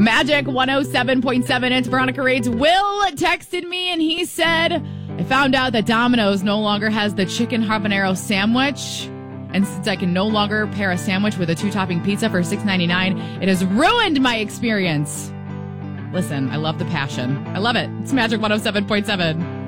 Magic 107.7. It's Veronica Rades. Will texted me and he said, I found out that Domino's no longer has the chicken habanero sandwich. And since I can no longer pair a sandwich with a 2-topping pizza for $6.99, it has ruined my experience. Listen, I love the passion. I love it. It's Magic 107.7.